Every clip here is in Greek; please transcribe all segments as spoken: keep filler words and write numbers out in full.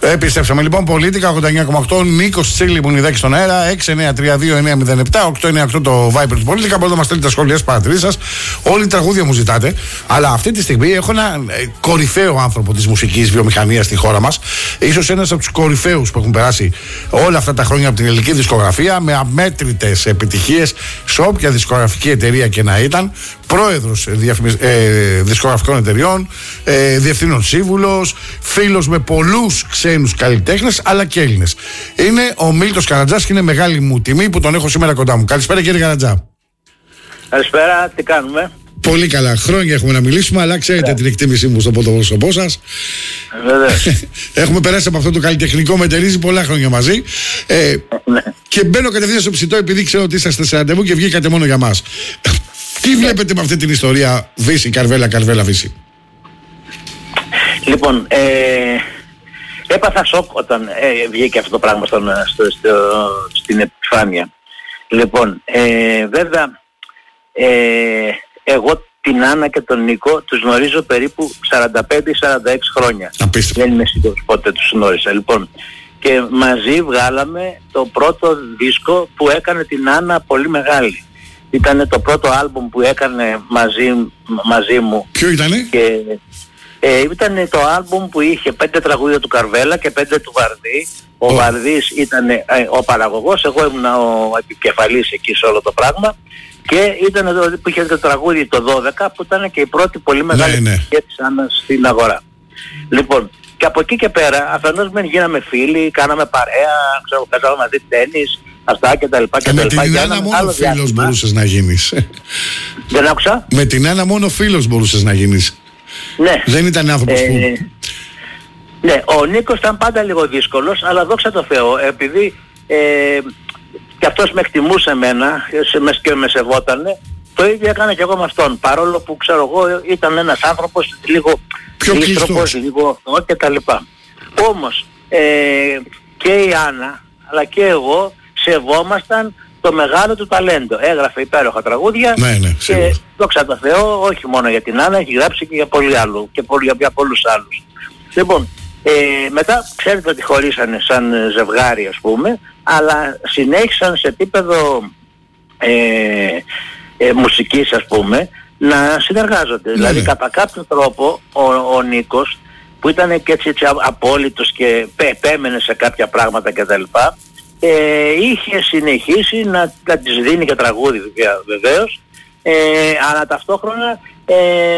Επιστρέψαμε λοιπόν. Πολίτικα ογδόντα εννιά κόμμα οκτώ. Νίκος Τσίλι που είναι στον αέρα. έξι εννιά τρία δύο εννιά μηδέν επτά οκτώ εννιά οκτώ το Viber του Πολίτικα. Μπορείτε να μας στείλετε τα σχόλια σας, παρατηρήσεις σας. Όλοι τραγούδια μου ζητάτε. Αλλά αυτή τη στιγμή έχω ένα κορυφαίο άνθρωπο της μουσικής βιομηχανίας στη χώρα μας. Ίσως ένας από τους κορυφαίους που έχουν περάσει όλα αυτά τα χρόνια από την ελληνική δισκογραφία. Με αμέτρητες επιτυχίες σε όποια δισκογραφική εταιρεία και να ήταν. Πρόεδρος ε, δισκογραφικών εταιριών, ε, διευθύνων σύμβουλος, φίλος με πολλούς ξένους καλλιτέχνες αλλά και Έλληνες. Είναι ο Μίλτος Καρατζάς και είναι μεγάλη μου τιμή που τον έχω σήμερα κοντά μου. Καλησπέρα κύριε Καρατζά. Καλησπέρα, τι κάνουμε? Πολύ καλά. Χρόνια έχουμε να μιλήσουμε, αλλά ξέρετε yeah. την εκτίμησή μου στο πρόσωπό σας. Βέβαια. Έχουμε περάσει από αυτό το καλλιτεχνικό μετερίζει πολλά χρόνια μαζί. Ε, και μπαίνω κατευθείαν στο ψητό επειδή ξέρω ότι είσαστε σε ραντεβού και βγήκατε μόνο για μας. Τι βλέπετε με αυτή την ιστορία Βύση, Καρβέλα, Καρβέλα, Βύση? Λοιπόν, ε, έπαθα σοκ όταν ε, βγήκε αυτό το πράγμα στον, στο, στο, στην επιφάνεια. Λοιπόν, ε, βέβαια, ε, εγώ την Άννα και τον Νίκο τους γνωρίζω περίπου σαράντα πέντε σαράντα έξι χρόνια. Απίστευτο. Δεν είμαι σίγουρος πότε τους γνώρισα. Λοιπόν, και μαζί βγάλαμε το πρώτο δίσκο που έκανε την Άννα πολύ μεγάλη. Ήταν το πρώτο άλμπουμ που έκανε μαζί, μαζί μου. Ποιο ήτανε? Και, ε, ήταν το άλμπουμ που είχε πέντε τραγούδια του Καρβέλα και πέντε του Βαρδί. Ο oh. Βαρδής ήταν ε, ο παραγωγός, εγώ ήμουν ο επικεφαλής εκεί σε όλο το πράγμα. Και ήταν εδώ που είχε το τραγούδι το δώδεκα που ήταν και η πρώτη πολύ μεγάλη ναι, ναι. επιτυχία της Άννας στην αγορά. Λοιπόν, και από εκεί και πέρα αφενός μεν γίναμε φίλοι, κάναμε παρέα, ξέρω, παίζαμε μαζί τένις, αυτά και τα λοιπά και, και τα με λοιπά. την Άννα μόνο φίλος μπορούσες να γίνεις. Δεν άκουσα. Με την Άννα μόνο φίλος μπορούσες να γίνεις. Ναι. Δεν ήταν άνθρωπος ε, που... Ναι, ο Νίκος ήταν πάντα λίγο δύσκολος, αλλά δόξα τω Θεώ, επειδή ε, και αυτός με εκτιμούσε εμένα και με σεβότανε, το ίδιο έκανα και εγώ με αυτόν. Παρόλο που ξέρω εγώ ήταν ένας άνθρωπος λίγο δύστροπος, λίγο αυτό και τα λοιπά. Όμως ε, και η Άννα αλλά και εγώ σεβόμασταν το μεγάλο του ταλέντο. Έγραφε υπέροχα τραγούδια ναι, ναι, και δόξα τω Θεώ όχι μόνο για την Άννα, έχει γράψει και για πολλοί άλλους και για, για πολλούς άλλους. Λοιπόν, ε, μετά ξέρετε ότι χωρίσανε σαν ζευγάρι ας πούμε, αλλά συνέχισαν σε επίπεδο ε, ε, μουσικής ας πούμε να συνεργάζονται. Ναι, δηλαδή ναι. κατά κάποιο τρόπο ο, ο Νίκος που ήταν και έτσι, έτσι απόλυτος και επέμενε σε κάποια πράγματα κτλ. Ε, είχε συνεχίσει να, να της δίνει και τραγούδι βεβαίως, ε, αλλά ταυτόχρονα ε,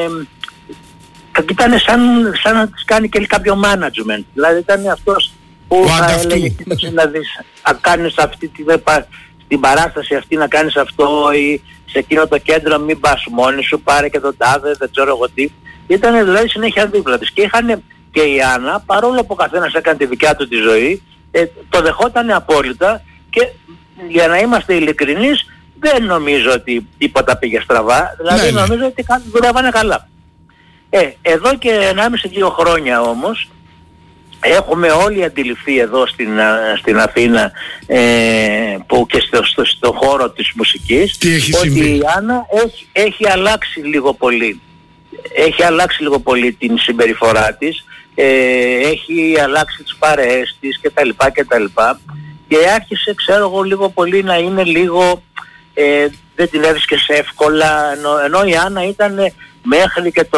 ήταν σαν, σαν να της κάνει και κάποιο management. Δηλαδή ήταν αυτός που θα έλεγε να δεις, να κάνεις αυτή την, την παράσταση αυτή, να κάνεις αυτό ή σε εκείνο το κέντρο μην πας μόνη σου, πάρε και τον τάδε, δεν ξέρω εγώ τι. Ήταν δηλαδή συνέχεια δίπλα της. Και είχαν και η Άννα, παρόλο που ο καθένας έκανε τη δικιά του τη ζωή, ε, το δεχόταν απόλυτα και για να είμαστε ειλικρινείς δεν νομίζω ότι τίποτα πήγε στραβά. Δηλαδή ναι, νομίζω ναι. ότι δουλεύανε καλά. Ε, εδώ και ενάμιση δύο χρόνια όμως έχουμε όλοι αντιληφθεί εδώ στην, στην Αθήνα ε, που και στο, στο, στο χώρο της μουσικής ότι συμβεί? Η Άννα έχει, έχει αλλάξει λίγο πολύ. Έχει αλλάξει λίγο πολύ την συμπεριφορά της, ε, έχει αλλάξει τις παρέες της κτλ. κτλ. Και άρχισε ξέρω εγώ λίγο πολύ να είναι λίγο, ε, δεν την έβρισκες εύκολα, ενώ, ενώ η Άννα ήταν μέχρι και το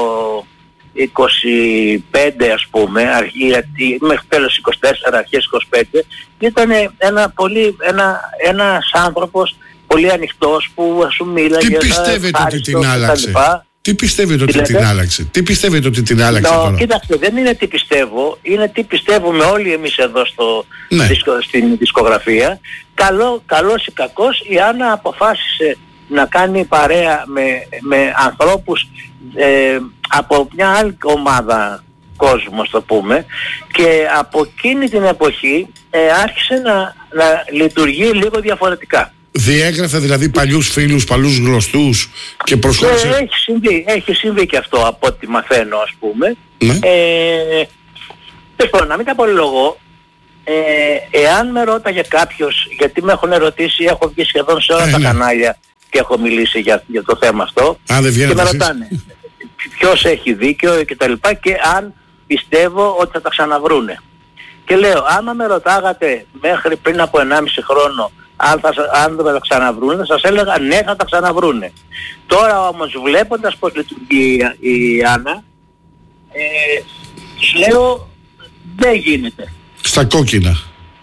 είκοσι πέντε ας πούμε, αρχή, μέχρι τέλος είκοσι τέσσερα, αρχές είκοσι πέντε, ήταν ένα πολύ, ένα, ένας άνθρωπος πολύ ανοιχτός που σου μίλαγε. Τι πιστεύετε ότι την άλλαξε? Τι πιστεύετε ότι την άλλαξε? Τι πιστεύετε ότι την άλλαξε τώρα? Κοίταξε, δεν είναι τι πιστεύω, είναι τι πιστεύουμε όλοι εμείς εδώ στο, ναι. δισκο, στην δισκογραφία. Καλό, καλός ή κακός, η Άννα αποφάσισε να κάνει παρέα με, με ανθρώπους ε, από μια άλλη ομάδα κόσμου, το πούμε, και από εκείνη την εποχή ε, άρχισε να, να λειτουργεί λίγο διαφορετικά. Διέγραφε δηλαδή παλιούς φίλους, παλιούς γνωστούς και προσχώρησε. Ε, έχει συμβεί, έχει συμβεί και αυτό από ό,τι μαθαίνω ας πούμε. Ναι. Ε, λοιπόν, να μην τα πολυλογώ, ε, εάν με ρώταγε κάποιος, γιατί με έχουν ερωτήσει, έχω βγει σχεδόν σε όλα ε, τα ναι. κανάλια και έχω μιλήσει για, για το θέμα αυτό. Α, δεν και με ρωτάνε ποιος έχει δίκιο και τα λοιπά και αν πιστεύω ότι θα τα ξαναβρούνε. Και λέω, άμα με ρωτάγατε μέχρι πριν από ενάμιση χρόνο αν, θα, αν δεν θα τα ξαναβρούνε, θα σας έλεγα ναι, θα τα ξαναβρούνε. Τώρα όμως βλέποντας πως λειτουργεί η, η Άννα, ε, τους λέω δεν γίνεται. Στα κόκκινα.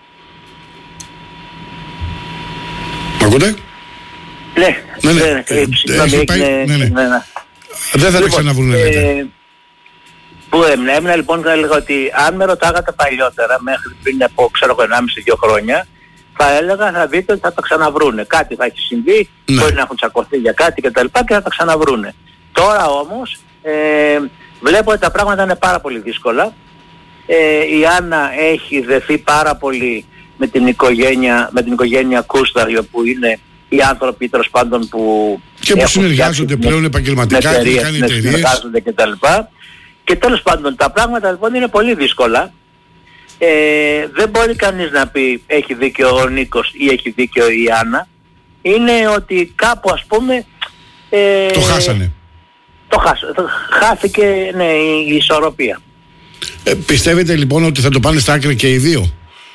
Μ' ακούτε? Ναι, ναι, ναι. ναι, Ε, έχει πάει, ναι, ναι. ναι, ναι. Δεν θα τα ξαναβρούνε, λέτε. Ε, Πού έμεινα, έμεινα λοιπόν θα έλεγα ότι αν με ρωτάγατε παλιότερα, μέχρι πριν από ξέρω εγώ ενάμιση δύο χρόνια, θα έλεγα θα δείτε ότι θα τα ξαναβρούνε. Κάτι θα έχει συμβεί, ναι. Μπορεί να έχουν τσακωθεί για κάτι κτλ. Και, και θα τα ξαναβρούνε. Τώρα όμως ε, βλέπω ότι τα πράγματα είναι πάρα πολύ δύσκολα. Ε, η Άννα έχει δεθεί πάρα πολύ με την οικογένεια, με την οικογένεια Κούσταριο, που είναι οι άνθρωποι τέλος πάντων που και που συνεργάζονται πλέον επαγγελματικά και κάνει εταιρείες. Συνεργάζονται κτλ. Και τέλος πάντων τα πράγματα λοιπόν είναι πολύ δύσκολα. Ε, δεν μπορεί κανείς να πει έχει δίκιο ο Νίκος ή έχει δίκιο η Άννα. Είναι ότι κάπου ας πούμε... Ε, το χάσανε. Το χάσανε. Χάθηκε ναι, η ισορροπία. Ε, πιστεύετε λοιπόν ότι θα το πάνε στα άκρα και οι δύο?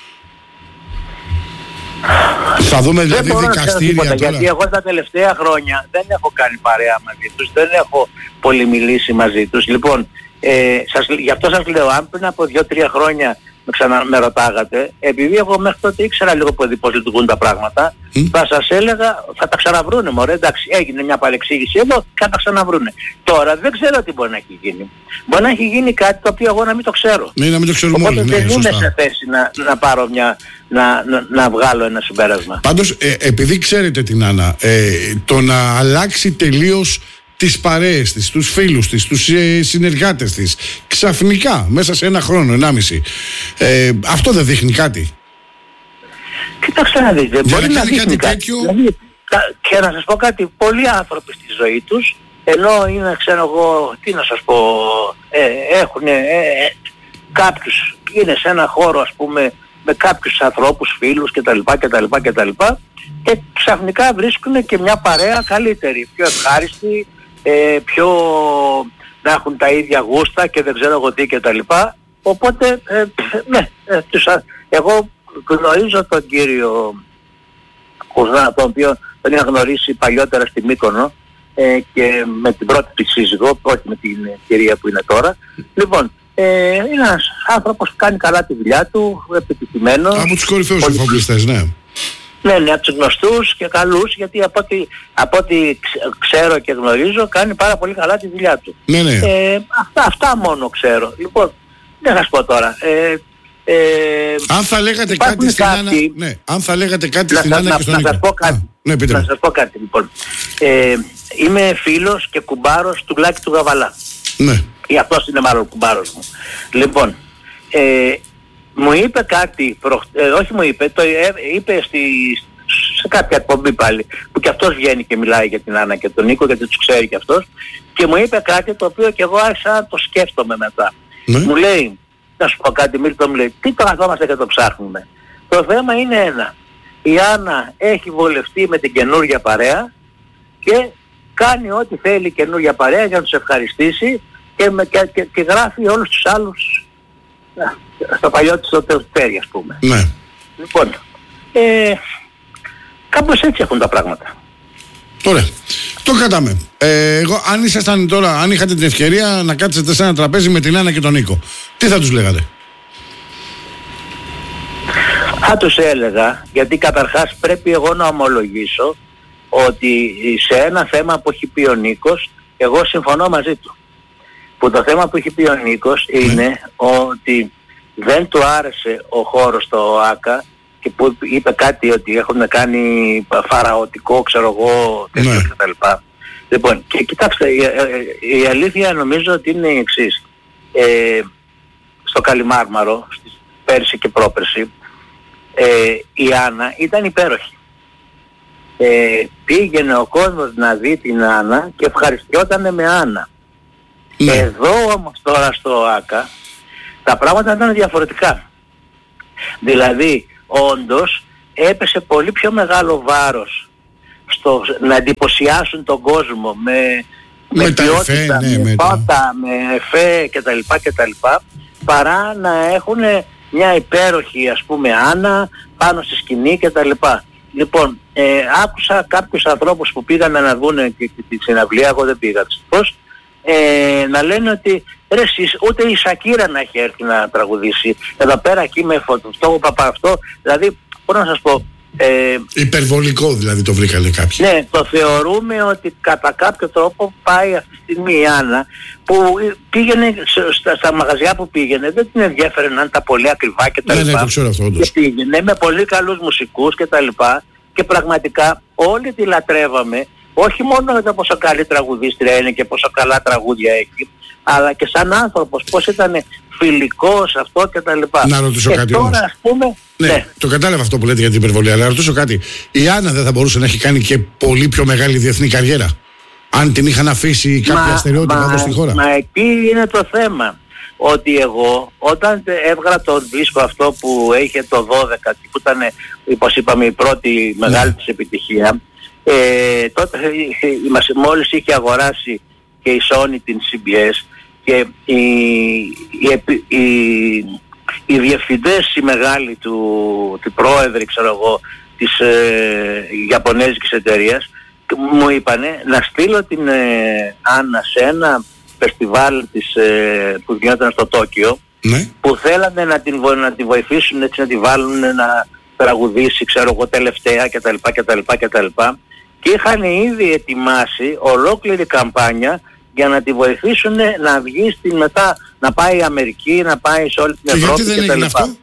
Θα δούμε δηλαδή δικαστήρια τώρα? Γιατί εγώ τα τελευταία χρόνια δεν έχω κάνει παρέα μαζί τους, δεν έχω πολύ μιλήσει μαζί τους. Λοιπόν, ε, σας, γι' αυτό σας λέω, αν πριν από δύο τρία χρόνια με, ξανα, με ρωτάγατε, επειδή εγώ μέχρι τότε ήξερα λίγο πολύ πώς λειτουργούν τα πράγματα, mm. θα σας έλεγα θα τα ξαναβρούνε μωρέ, εντάξει, έγινε μια παρεξήγηση εδώ και θα τα ξαναβρούνε. Τώρα δεν ξέρω τι μπορεί να έχει γίνει. Μπορεί να έχει γίνει κάτι το οποίο εγώ να μην το ξέρω. Ναι, να μην το ξέρουμε όλοι. Οπότε δεν ναι, είμαι σε θέση να, να πάρω μια, να, να, να βγάλω ένα συμπέρασμα. Πάντως, ε, επειδή ξέρετε την Άννα, ε, το να αλλάξει τελείως τις παρέες της, τους φίλους της, τους ε, συνεργάτες της, ξαφνικά, μέσα σε ένα χρόνο, ενάμιση, ε, αυτό δεν δείχνει κάτι? Κοιτάξτε να δείτε, για μπορεί να, να κάνει δείχνει κάτι, κάτι τέτοιο... δηλαδή, και να σας πω κάτι, πολλοί άνθρωποι στη ζωή τους, ενώ είναι, ξέρω εγώ, τι να σας πω, ε, έχουν ε, ε, κάποιους, είναι σε ένα χώρο ας πούμε, με κάποιους ανθρώπους, φίλους κτλ. κτλ, κτλ και ξαφνικά βρίσκουν και μια παρέα καλύτερη, πιο ευχάριστη, ε, πιο να έχουν τα ίδια γούστα και δεν ξέρω εγώ τι κτλ. Οπότε, ε, ναι, ε, τους, εγώ γνωρίζω τον κύριο Κουρδά, τον οποίο τον είχα γνωρίσει παλιότερα στη Μύκονο ε, και με την πρώτη της σύζυγο, όχι με την κυρία που είναι τώρα. Λοιπόν, ε, είναι ένας άνθρωπος που κάνει καλά τη δουλειά του, επιτυχημένος. Από τους κορυφαίους εφοπλιστές, ναι. Ναι, ναι, από τους γνωστούς και καλούς, γιατί από ό,τι, από ό,τι ξέρω και γνωρίζω κάνει πάρα πολύ καλά τη δουλειά του. Ναι, ναι. Ε, αυτά, αυτά μόνο ξέρω. Λοιπόν, δεν θα σας πω τώρα. Ε, ε, αν θα λέγατε κάτι στην Άννα, ναι, αν θα λέγατε κάτι στην Άννα και στον Νίκο. Να σας πω κάτι. Α, ναι, πείτε να σας πω κάτι λοιπόν. Ε, είμαι φίλος και κουμπάρος του Λάκη του Γαβαλά. Ναι. Ή αυτός είναι μάλλον κουμπάρος μου. Λοιπόν, ε, μου είπε κάτι, προχ... ε, όχι μου είπε, το ε, είπε στη, σε κάποια εκπομπή πάλι, που και αυτός βγαίνει και μιλάει για την Άννα και τον Νίκο, γιατί τους ξέρει και αυτός, και μου είπε κάτι το οποίο και εγώ άρχισα να το σκέφτομαι μετά. Ναι. Μου λέει, να σου πω κάτι, Μίλτο, μου λέει, τι το καθόμαστε και το ψάχνουμε. Το θέμα είναι ένα. Η Άννα έχει βολευτεί με την καινούργια παρέα και κάνει ό,τι θέλει η καινούργια παρέα για να τους ευχαριστήσει και, με, και, και, και γράφει όλους τους άλλους στο παλιό της το τέρι, ας πούμε. Ναι. Λοιπόν, ε, κάπως έτσι έχουν τα πράγματα. Ωραία. Το κρατάμε. Ε, εγώ, αν ήσασταν τώρα, αν είχατε την ευκαιρία να κάτσετε σε ένα τραπέζι με την Άννα και τον Νίκο, τι θα τους λέγατε? Θα τους έλεγα, γιατί καταρχάς πρέπει εγώ να ομολογήσω ότι σε ένα θέμα που έχει πει ο Νίκος, εγώ συμφωνώ μαζί του. Που το θέμα που έχει πει ο Νίκος είναι ναι. ότι δεν του άρεσε ο χώρος στο ΆΚΑ και που είπε κάτι ότι έχουν κάνει φαραωτικό, ξέρω εγώ, τέτοιο ναι. κτλ. Λοιπόν, και κοιτάξτε, η, η, η αλήθεια νομίζω ότι είναι η εξής. Ε, στο Καλιμάρμαρο, πέρσι και πρόπερσι, ε, η Άννα ήταν υπέροχη. Ε, πήγαινε ο κόσμος να δει την Άννα και ευχαριστιότανε με Άννα. Ναι. Εδώ όμως τώρα στο ΆΚΑ τα πράγματα ήταν διαφορετικά. Δηλαδή όντως έπεσε πολύ πιο μεγάλο βάρος στο να εντυπωσιάσουν τον κόσμο με, με, με ποιότητα, εφέ, ναι, με, με, τα... με εφέ κτλ, κτλ παρά να έχουν μια υπέροχη ας πούμε Άννα πάνω στη σκηνή κτλ. Λοιπόν, ε, άκουσα κάποιους ανθρώπους που πήγαν να δουν και τη συναυλία, εγώ δεν πήγα δυστυχώς, ε, να λένε ότι ρε εσείς, ούτε η Σακύρα να έχει έρθει να τραγουδήσει εδώ πέρα εκεί με φωτοστό παπά αυτό, δηλαδή μπορώ να σας πω, Ε, υπερβολικό δηλαδή το βρήκανε κάποιοι. Ναι, το θεωρούμε ότι κατά κάποιο τρόπο πάει αυτή τη στιγμή η Άννα που πήγαινε στα, στα μαγαζιά που πήγαινε, δεν την ενδιαφέρε να είναι τα πολύ ακριβά και τα ναι, λοιπά. Ναι, το ξέρω αυτό όντως. Και πήγαινε με πολύ καλούς μουσικούς και τα λοιπά και πραγματικά όλοι τη λατρεύαμε, όχι μόνο για το πόσο καλή τραγουδίστρια είναι και πόσο καλά τραγούδια έχει, αλλά και σαν άνθρωπος, πώς ήταν φιλικός αυτό και τα λοιπά. Να ρωτήσω και κάτι τώρα, όμως. Ας πούμε, ναι, ναι, το κατάλαβα αυτό που λέτε για την υπερβολή, αλλά να ρωτήσω κάτι. Η Άννα δεν θα μπορούσε να έχει κάνει και πολύ πιο μεγάλη διεθνή καριέρα, αν την είχαν αφήσει κάποια αστεριότητα εδώ στη χώρα? Μα εκεί είναι το θέμα. Ότι εγώ όταν έβγαλα το δίσκο αυτό που είχε το δώδεκα, που ήταν, όπως είπαμε, η πρώτη μεγάλη ναι. της επιτυχία, ε, τότε μόλις είχε αγοράσει και η Sony την σι μπι ες και οι, οι, οι, οι διευθυντές οι μεγάλοι του, του πρόεδροι, ξέρω εγώ, της ε, Ιαπωνέζικης εταιρείας μου είπανε να στείλω την ε, Άννα σε ένα φεστιβάλ της, ε, που γινόταν στο Τόκιο, ναι. που θέλανε να την, να την βοηθήσουν, έτσι, να τη βάλουν να τραγουδήσει, ξέρω εγώ, τελευταία κτλ. κτλ, κτλ. Και είχαν ήδη ετοιμάσει ολόκληρη καμπάνια για να τη βοηθήσουν να βγει στην μετά, να πάει η Αμερική, να πάει σε όλη την και Ευρώπη γιατί δεν έγινε αυτό?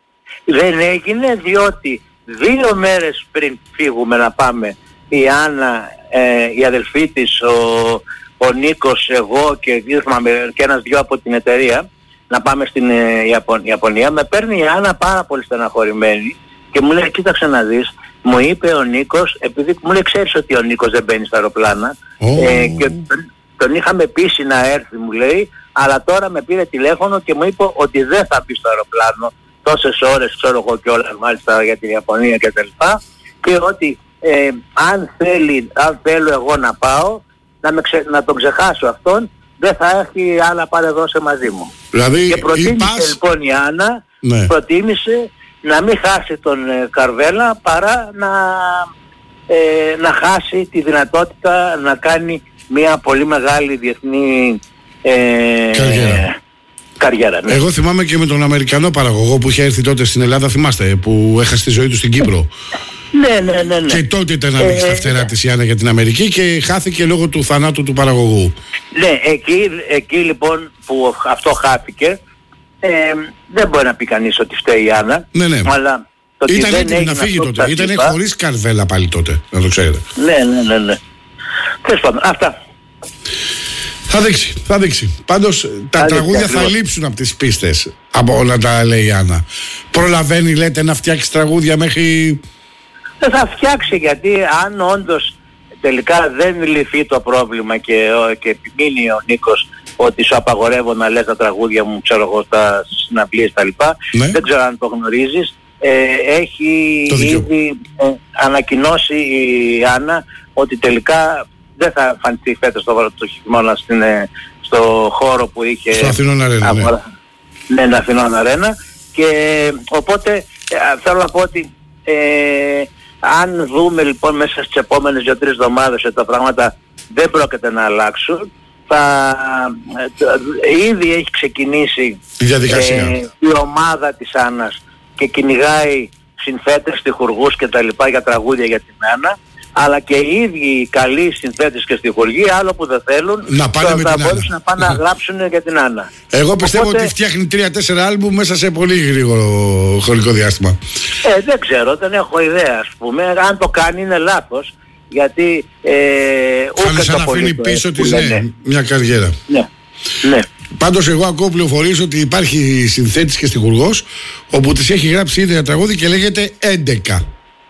Δεν έγινε διότι δύο μέρες πριν φύγουμε να πάμε, η Άννα, ε, η αδελφή της, ο, ο Νίκος, εγώ και, και ένας δυο από την εταιρεία να πάμε στην ε, Ιαπωνία, με παίρνει η Άννα πάρα πολύ στεναχωρημένη και μου λέει κοίταξε να δεις, μου είπε ο Νίκος, επειδή μου λέει ξέρεις ότι ο Νίκος δεν μπαίνει στα αεροπλάνα oh. ε, και τον, τον είχαμε πείσει να έρθει μου λέει, αλλά τώρα με πήρε τηλέφωνο και μου είπε ότι δεν θα μπει στο αεροπλάνο τόσες ώρες, ξέρω εγώ και όλα μάλιστα για την Ιαπωνία και τα λοιπά, και ότι ε, αν θέλει, αν θέλω εγώ να πάω να, με ξε, να τον ξεχάσω αυτόν, δεν θα έχει άλλα παρεδώσει μαζί μου. Δηλαδή, και προτίμησε πας... λοιπόν η Άννα, ναι. προτίμησε να μην χάσει τον ε, Καρβέλα παρά να, ε, να χάσει τη δυνατότητα να κάνει μια πολύ μεγάλη διεθνή ε, καριέρα. καριέρα ναι. Εγώ θυμάμαι και με τον Αμερικανό παραγωγό που είχε έρθει τότε στην Ελλάδα, θυμάστε, που έχασε τη ζωή του στην Κύπρο. Ναι, ναι, ναι, ναι. Και τότε ήταν να ανοίξει τα φτερά της η Άννα για την Αμερική και χάθηκε λόγω του θανάτου του παραγωγού. Ναι, εκεί, εκεί λοιπόν που αυτό χάθηκε, ε, δεν μπορεί να πει κανείς ότι φταίει η Άννα. Ναι, ναι. Αλλά το ήταν έτοιμη να φύγει τότε. Ήταν είπα, χωρίς Καρβέλα πάλι τότε, να το ξέρετε. Ναι, ναι, ναι, ναι. Τέλος πάντων, αυτά. Θα δείξει, θα δείξει. Πάντως τα θα τραγούδια δείξει, θα ακριβώς. λείψουν από τις πίστες, από όλα τα λέει η Άννα. Προλαβαίνει, λέτε, να φτιάξει τραγούδια μέχρι... Δεν θα φτιάξει, γιατί αν όντως τελικά δεν λυθεί το πρόβλημα και, και επιμείνει ο Νίκος ότι σου απαγορεύω να λες τα τραγούδια μου, ξέρω εγώ, στα συναυλίες τα λοιπά, ναι. δεν ξέρω αν το γνωρίζεις, ε, έχει ήδη ε, ανακοινώσει η Άννα ότι τελικά δεν θα εμφανιστεί φέτος το, το χειμώνα στην, ε, στο χώρο που είχε... Στο Αθηνών Αρένα, ναι. Ναι, ναι, Αθηνών Αρένα. Και οπότε ε, θέλω να πω ότι ε, αν δούμε λοιπόν μέσα στις επόμενες δύο τρεις εβδομάδες ότι τα πράγματα δεν πρόκειται να αλλάξουν, θα, ε, ήδη έχει ξεκινήσει η διαδικασία. Ε, η ομάδα της Άννας και κυνηγάει συνθέτες, στιχουργούς και τα λοιπά για τραγούδια για την Άννα, αλλά και οι ίδιοι οι καλοί συνθέτες και στιχουργοί, άλλο που δεν θέλουν, να πάνε με θα την μπορούσαν να πάνε να γράψουν για την Άννα. Εγώ πιστεύω Οπότε... ότι φτιάχνει τρία τέσσερα άλμπουμ μέσα σε πολύ γρήγορο χρονικό διάστημα. Ε, δεν ξέρω, δεν έχω ιδέα, ας πούμε. Αν το κάνει είναι λάθος, γιατί ε, ούτε σαν να αφήνει πίσω της ναι, ναι. μια καριέρα. Ναι, ναι. Πάντως εγώ ακούω πληροφορίες ότι υπάρχει συνθέτης και στιχουργός όπου της έχει γράψει ήδη ένα τραγούδι και λέγεται έντεκα.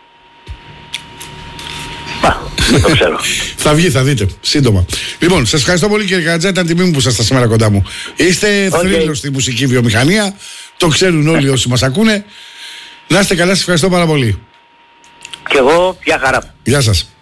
Δεν το ξέρω. Θα βγει, θα δείτε, σύντομα. Λοιπόν, σας ευχαριστώ πολύ κύριε Καρατζά, ήταν τιμή μου που ήσασταν σήμερα κοντά μου. Είστε okay. θρύλος στη μουσική βιομηχανία, το ξέρουν όλοι όσοι μας ακούνε. Να είστε καλά, σας ευχαριστώ πάρα πολύ. Και εγώ, πια χαρά. Γεια σας.